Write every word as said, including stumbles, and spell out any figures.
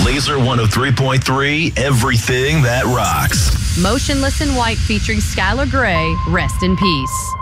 Laser one oh three point three, everything that rocks. Motionless in White featuring Skylar Grey, Rest in Peace.